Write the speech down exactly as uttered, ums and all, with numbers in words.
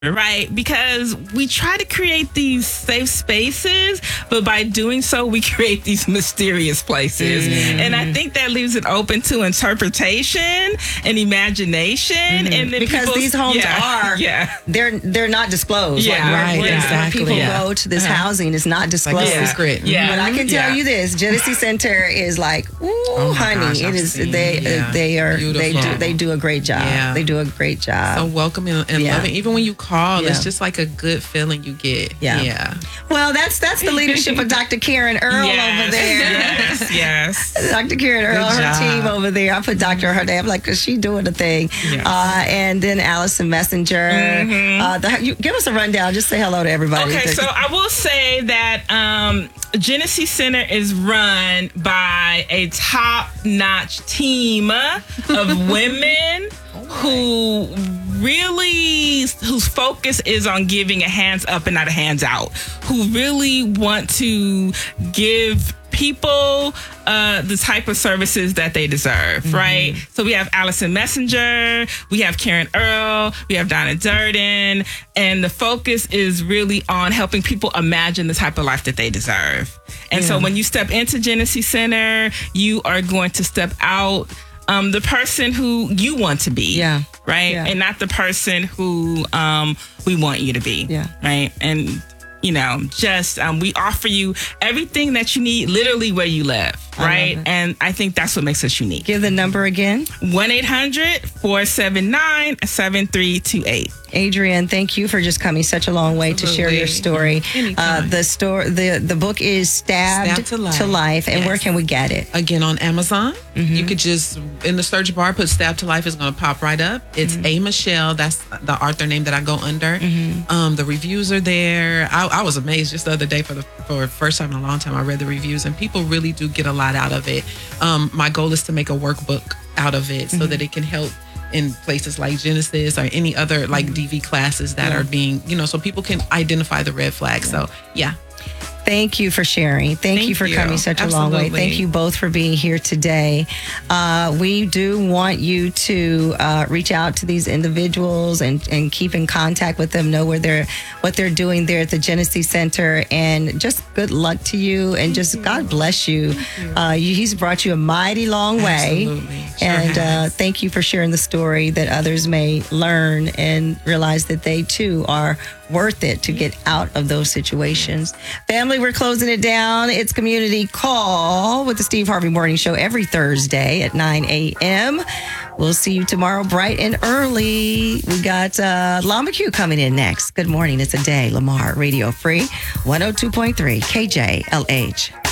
right? Because we try to create these safe spaces, but by doing so, we create these mysterious places. Mm. And I think that leaves it open to interpretation and imagination. Mm. And because these homes yeah, are, yeah. they're they're not disclosed. Yeah, like, right. When, Yeah, exactly. People yeah. go to this uh-huh. housing, it's not disclosed. Like secret. Yeah. But I can tell yeah. you this: Genesee Center is like, ooh, oh honey, gosh, it I've is. seen, They yeah. uh, they are Beautiful. they do they do a great job. Yeah. They do a great job. So welcoming and Yeah. loving. Even when you call, Yeah. it's just like a good feeling you get. Yeah. yeah. Well, that's that's the leadership of Doctor Karen Earl yes. over there. Yes, yes. Doctor Karen Earl, Good her job. team over there. I put Doctor on her name, like, because she doing a thing. Yes. Uh, and then Allison Messenger. Mm-hmm. Uh, the, you, give us a rundown. Just say hello to everybody. Okay, so I will say that um, Genesee Center is run by a top-notch team of women who really, whose focus is on giving a hands up and not a hands out, who really want to give people uh, the type of services that they deserve, mm-hmm. right? So we have Allison Messenger, we have Karen Earl, we have Donna Durden, and the focus is really on helping people imagine the type of life that they deserve. And yeah. so when you step into Genesee Center, you are going to step out Um, the person who you want to be, yeah, right, yeah. and not the person who um, we want you to be, yeah, right. And you know, just um, we offer you everything that you need, literally where you live, right. And I think that's what makes us unique. Give the number again: one eight hundred, four seven nine, seven three two eight. Adrienne, thank you for just coming such a long way Absolutely. to share your story. Uh, the store, the the book is Stabbed, Stabbed to Life, to life and yes. where can we get it? Again, on Amazon. Mm-hmm. You could just, in the search bar, put Stabbed to Life. Is going to pop right up. It's mm-hmm. A. Michelle. That's the author name that I go under. Mm-hmm. Um, the reviews are there. I, I was amazed just the other day for the for the first time in a long time. I read the reviews, and people really do get a lot out of it. Um, my goal is to make a workbook out of it, mm-hmm. so that it can help in places like Genesis or any other like D V classes that yeah. are being, you know, so people can identify the red flags. Yeah. So, yeah. Thank you for sharing. Thank, Thank you for you. coming such Absolutely. a long way. Thank you both for being here today. Uh, we do want you to uh, reach out to these individuals and, and keep in contact with them, know where they're, what they're doing there at the Genesee Center, and just good luck to you, and just God bless you. Uh, you he's brought you a mighty long way. Absolutely. Sure and uh, has. thank you for sharing the story that others may learn and realize that they too are worth it to get out of those situations. Family, we're closing it down. It's Community Call with the Steve Harvey Morning Show every Thursday at nine a.m. We'll see you tomorrow bright and early. We got uh, Llama Q coming in next. Good morning. It's a day. Lamar, Radio Free, one oh two point three K J L H.